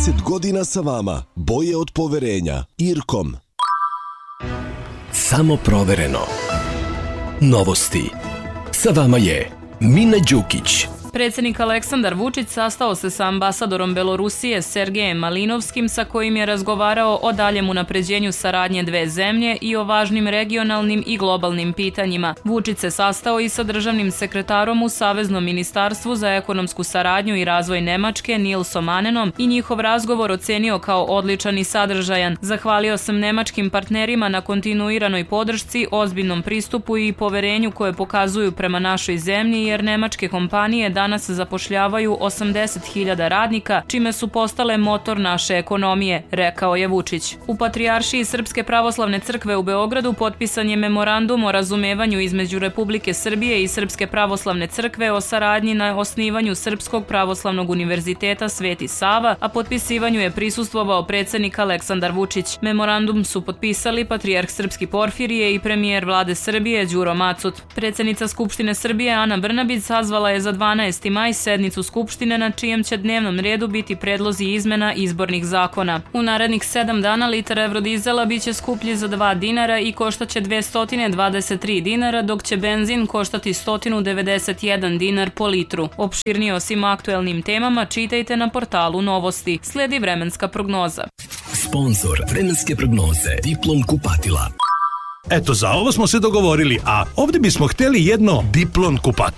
30 godina sa vama. Boje od poverenja. Irkom. Samo provereno. Novosti. Sa vama je Mina Đukić. Predsjednik Aleksandar Vučić sastao se sa ambasadorom Belorusije Sergejem Malinovskim, sa kojim je razgovarao o daljem unapređenju saradnje dve zemlje i o važnim regionalnim i globalnim pitanjima. Vučić se sastao i sa državnim sekretarom u Saveznom ministarstvu za ekonomsku saradnju i razvoj Nemačke Nilsom Anenom i njihov razgovor ocenio kao odličan i sadržajan. Zahvalio sam nemačkim partnerima na kontinuiranoj podršci, ozbiljnom pristupu i poverenju koje pokazuju prema našoj zemlji, jer nemačke kompanije danas zapošljavaju 80.000 radnika, čime su postale motor naše ekonomije, rekao je Vučić. U Patrijaršiji Srpske pravoslavne crkve u Beogradu potpisan je memorandum o razumevanju između Republike Srbije i Srpske pravoslavne crkve o saradnji na osnivanju Srpskog pravoslavnog univerziteta Sveti Sava, a potpisivanju je prisustvovao predsjednik Aleksandar Vučić. Memorandum su potpisali patrijarh Srpski Porfirije i premijer vlade Srbije Đuro Macut. Predsjednica Skupštine Srbije Ana Brnabić sazvala je za 12. maj sednicu Skupštine na čijem će dnevnom redu biti predlozi izmena izbornih zakona. U narednih 7 dana litar evrodizela biće skuplji za 2 dinara i koštaće 223 dinara, dok će benzin koštati 191 dinar po litru. Opširnije o svim aktuelnim temama čitajte na portalu Novosti. Slijedi vremenska prognoza. Sponzor vremenske prognoze Diplom kupatila. Eto, za ovo smo se dogovorili, a ovdje bismo htjeli jedno Diplon kupatilo.